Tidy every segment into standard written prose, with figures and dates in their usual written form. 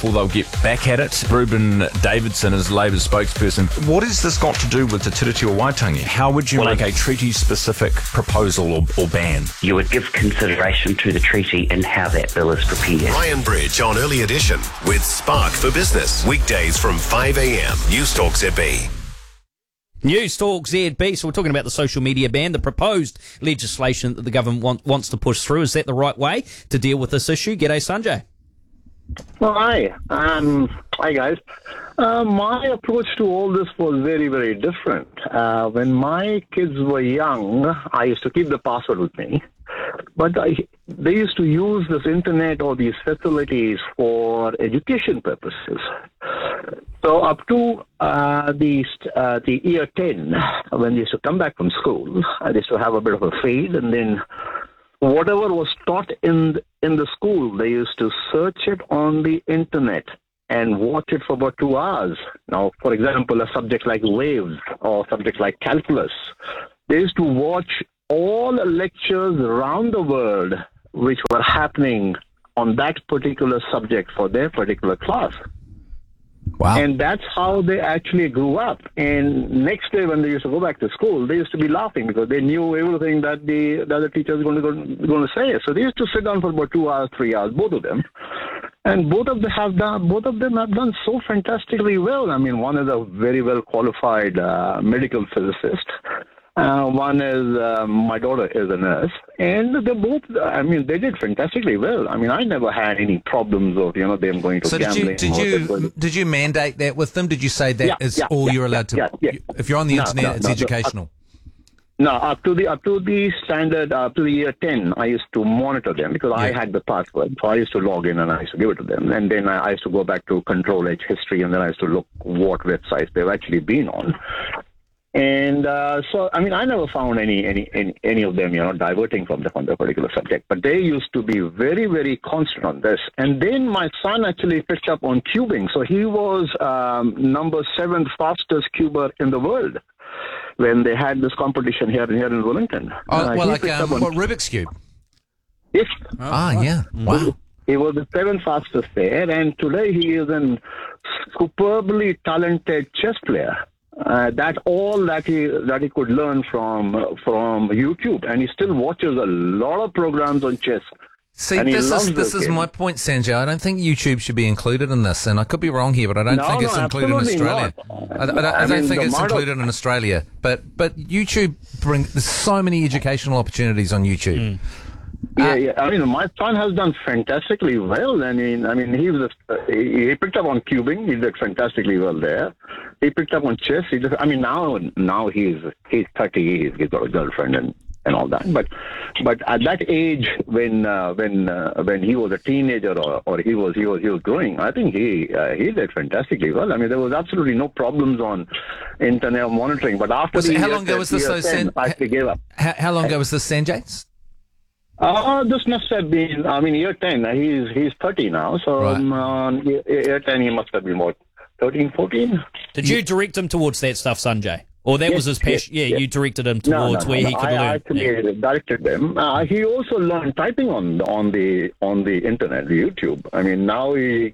before they'll get back at it. Reuben Davidson is Labour's spokesperson. What has this got to do with Te Tiriti o Waitangi? How would you make a treaty-specific proposal or ban? You would give consideration to the treaty and how that bill is prepared. Ryan Bridge on Early Edition with Spark for Business. Weekdays from 5 a.m. News Talk ZB. News Talk ZB. So we're talking about the social media ban, the proposed legislation that the government wants to push through. Is that the right way to deal with this issue? G'day, Sanjay. Well, hi. Hi, guys. My approach to all this was very, very different. When my kids were young, I used to keep the password with me. But they used to use this internet or these facilities for education purposes. So up to the year 10, when they used to come back from school, they used to have a bit of a feed, and then whatever was taught in the school, they used to search it on the internet and watch it for about 2 hours. Now, for example, a subject like waves or subject like calculus, they used to watch all lectures around the world which were happening on that particular subject for their particular class. Wow. And that's how they actually grew up. And next day when they used to go back to school, they used to be laughing because they knew everything that the other teacher was going to say. So they used to sit down for about 2 hours, 3 hours, both of them. And both of them have done so fantastically well. I mean, one is a very well qualified medical physicist. One is, my daughter is a nurse, and they both, they did fantastically well. I mean, I never had any problems of, them going to gambling. So did you mandate that with them? Did you say that you're allowed to? Yeah. If you're on the internet, it's educational. No, up to the standard, up to the year 10, I used to monitor them because I had the password. So I used to log in and I used to give it to them. And then I used to go back to Control H history, and then I used to look what websites they've actually been on. And so, I never found any of them, diverting from the particular subject. But they used to be very, very constant on this. And then my son actually picked up on cubing. So he was number 7 fastest cuber in the world when they had this competition here in Wellington. Rubik's Cube? Yes. Yeah. Wow. He was the 7th fastest there. And today he is a superbly talented chess player. That he could learn from YouTube, and he still watches a lot of programs on chess. See, this is my point, Sanjay. I don't think YouTube should be included in this, and I could be wrong here, but I don't think it's included in Australia. I don't think it's included in Australia. But YouTube there's so many educational opportunities on YouTube. Yeah. My son has done fantastically well. He picked up on cubing. He did fantastically well there. He picked up on chess. Now he's 30. He's got a girlfriend and all that. But at that age, when he was a teenager or he was growing, I think he did fantastically well. There was absolutely no problems on internet monitoring. But after how long ago was this? I gave up. How long ago was this, Sanjay? This must have been, year 10. He's 30 now, so year 10 he must have been about 13, 14. Did you direct him towards that stuff, Sanjay? Or that was his passion? Yes. You directed him towards where he could learn. I actually directed him. He also learned typing on the internet, YouTube. Now he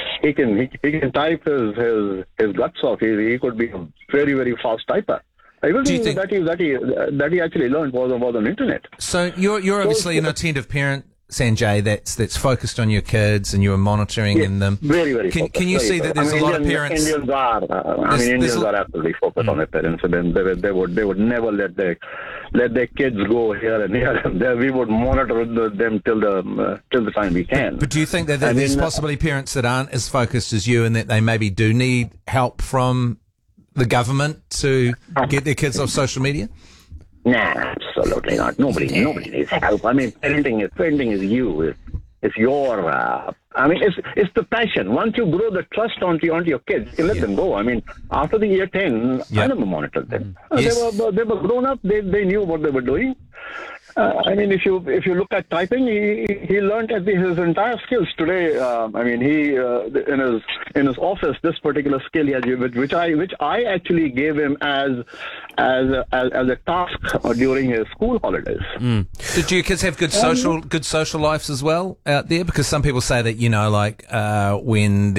can type his guts off. He could be a very, very fast typer. Everything that he actually learned was on the internet. So you're obviously an attentive parent, Sanjay, that's focused on your kids and you are monitoring in them. Very, very. Can you see that there's a lot of parents? Indians are absolutely focused on their parents, and then they would never let their kids go here and here and there. We would monitor them till the time we can. But do you think that there's possibly parents that aren't as focused as you, and that they maybe do need help from the government to get their kids off social media? Nah, absolutely not. Nobody needs help. Parenting is you. It's your. It's the passion. Once you grow the trust onto your kids, you can let them go. After the year 10, I never monitored them. Yes. They were grown up. They knew what they were doing. If you look at typing, he learned his entire skills today. He in his office, this particular skill he has, which I actually gave him as a task during his school holidays. Did your kids have good social lives as well out there? Because some people say that when